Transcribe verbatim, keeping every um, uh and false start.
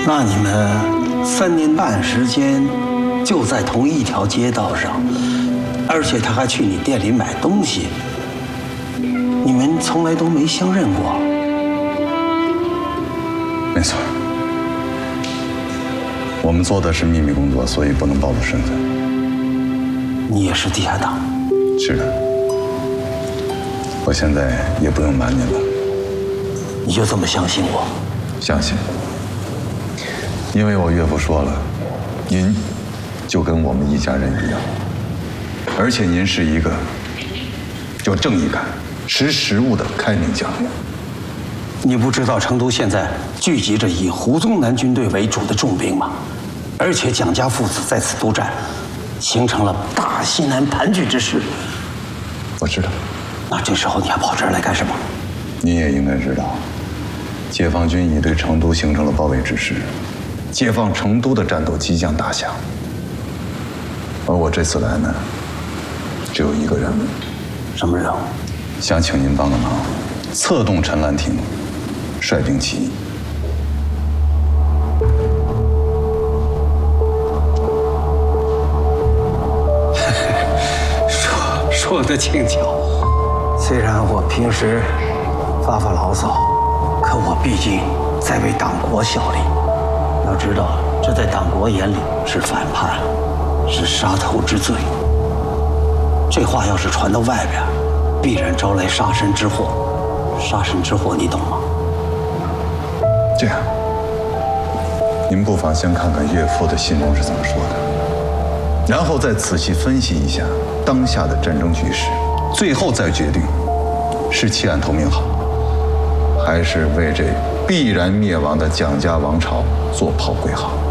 那你们三年半时间就在同一条街道上，而且他还去你店里买东西，你们从来都没相认过。 没错，我们做的是秘密工作，所以不能暴露身份。 你也是地下党？ 是的，我现在也不用瞒您了。 你就这么相信我？ 相信，因为我岳父说了，您就跟我们一家人一样，而且您是一个有正义感、识时务的开明将领。 你不知道成都现在聚集着以胡宗南军队为主的重兵吗？而且蒋家父子在此督战，形成了大西南盘踞之势。 我知道。 那这时候你还跑这儿来干什么？ 您也应该知道，解放军已对成都形成了包围之势，解放成都的战斗即将打响。而我这次来呢，只有一个任务。 什么任务？ 想请您帮个忙，策动陈兰亭率兵起义。 说说得轻巧。虽然我平时发发牢骚，可我毕竟在为党国效力。要知道，这在党国眼里是反叛，是杀头之罪。这话要是传到外边，必然招来杀身之祸。杀身之祸，你懂吗？ 这样，您不妨先看看岳父的信中是怎么说的，然后再仔细分析一下当下的战争局势，最后再决定是弃暗投明好，还是为这必然灭亡的蒋家王朝做炮灰好。